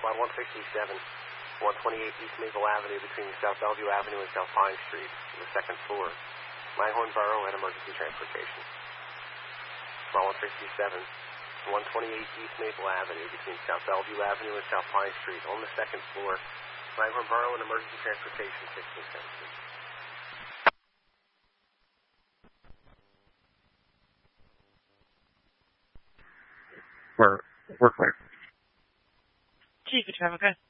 Lot 167, 128 East Maple Avenue between South Bellevue Avenue and South Pine Street, on the second floor. Langhorne Borough and emergency transportation. Lot 167, 128 East Maple Avenue between South Bellevue Avenue and South Pine Street, on the second floor. Langhorne Borough and emergency transportation, 1617. We're clear. Chief of Traffic.